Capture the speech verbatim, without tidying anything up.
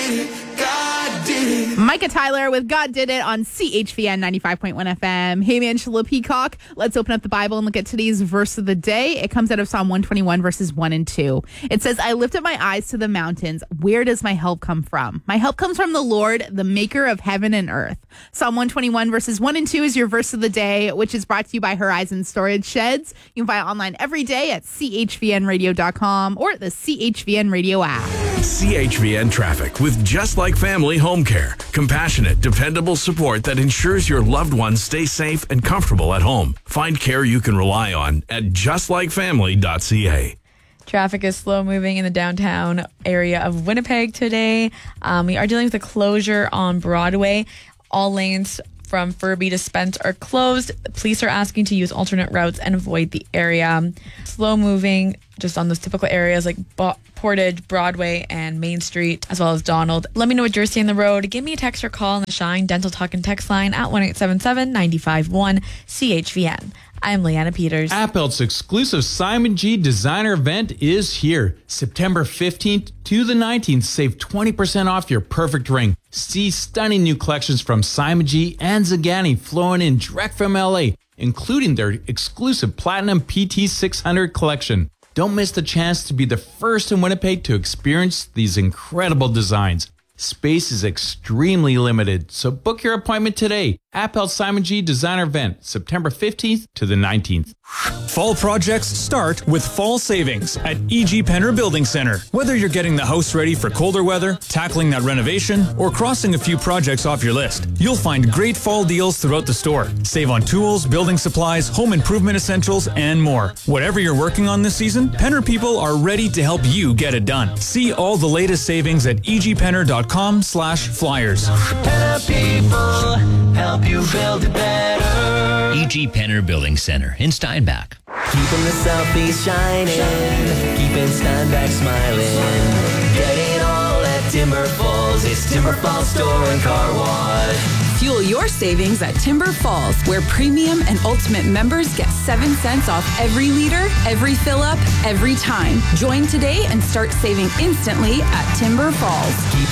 Micah Tyler with God Did It on C H V N ninety-five point one F M. Hey, Angela Peacock. Let's open up the Bible and look at today's verse of the day. It comes out of Psalm one twenty-one, verses one and two. It says, I lift up my eyes to the mountains. Where does my help come from? My help comes from the Lord, the maker of heaven and earth. Psalm one twenty-one, verses one and two is your verse of the day, which is brought to you by Horizon Storage Sheds. You can buy it online every day at C H V N radio dot com or the C H V N Radio app. C H V N Traffic with Just Like Family Home Care. Compassionate, dependable support that ensures your loved ones stay safe and comfortable at home. Find care you can rely on at just like family dot c a. Traffic is slow moving in the downtown area of Winnipeg today. Um, we are dealing with a closure on Broadway. All lanes from Furby to Spence are closed. The police are asking to use alternate routes and avoid the area. Slow moving just on those typical areas like Bo- Portage, Broadway, and Main Street, as well as Donald. Let me know what you're seeing on the road. Give me a text or call on the Shine Dental Talk and Text line at one eight seven seven, nine five one, C H V N. I'm Leanna Peters. Appelt's exclusive Simon G designer event is here. September fifteenth to the nineteenth. Save twenty percent off your perfect ring. See stunning new collections from Simon G and Zagani flowing in direct from L A, including their exclusive Platinum P T six hundred collection. Don't miss the chance to be the first in Winnipeg to experience these incredible designs. Space is extremely limited, so book your appointment today. Appelt Simon G Designer Event, September fifteenth to the nineteenth. Fall projects start with fall savings at E G. Penner Building Center. Whether you're getting the house ready for colder weather, tackling that renovation, or crossing a few projects off your list, you'll find great fall deals throughout the store. Save on tools, building supplies, home improvement essentials, and more. Whatever you're working on this season, Penner people are ready to help you get it done. See all the latest savings at e g penner dot com slash flyers. Penner people help you build it better. E G. Penner Building Center in Steinbach. Keeping the Southeast shining, keeping Steinbach smiling. Get it all at Timber Falls. It's Timber Falls Store and Car Wash. Fuel your savings at Timber Falls, where premium and ultimate members get seven cents off every liter, every fill up, every time. Join today and start saving instantly at Timber Falls. Keep